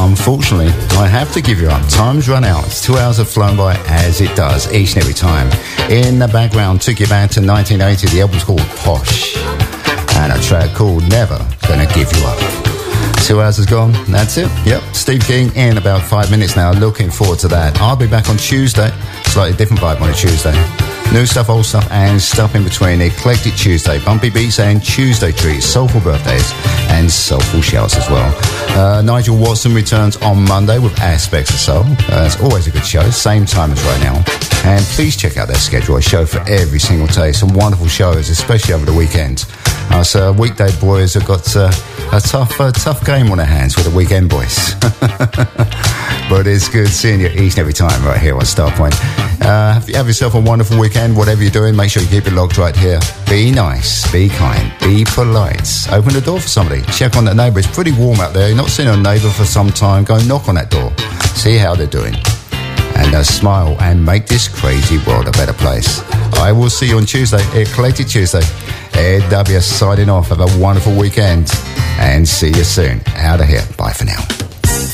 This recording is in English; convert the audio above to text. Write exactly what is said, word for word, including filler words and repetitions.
unfortunately, I have to give you up. Time's run out. Two hours have flown by as it does each and every time. In the background, took you back to nineteen eighty. The album's called Posh. And a track called Never Gonna Give You Up. Two hours has gone. That's it. Yep. Steve King in about five minutes now. Looking forward to that. I'll be back on Tuesday. Slightly different vibe on a Tuesday. New stuff, old stuff, and stuff in between. Eclectic Tuesday, bumpy beats and Tuesday treats, soulful birthdays, and soulful shouts as well. Uh, Nigel Watson returns on Monday with Aspects of Soul. Uh, it's always a good show, same time as right now. And please check out their schedule, a show for every single day. Some wonderful shows, especially over the weekend. Us uh, weekday boys have got uh, a tough, uh, tough game on their hands with the weekend boys. But it's good seeing you each and every time right here on Starpoint. Uh, have, have yourself a wonderful weekend. Whatever you're doing, make sure you keep it locked right here. Be nice, be kind, be polite. Open the door for somebody. Check on that neighbour. It's pretty warm out there. You're not seeing a neighbour for some time. Go knock on that door. See how they're doing. And uh, smile and make this crazy world a better place. I will see you on Tuesday, Eclectic Tuesday. Ed W signing off. Have a wonderful weekend and see you soon. Out of here. Bye for now.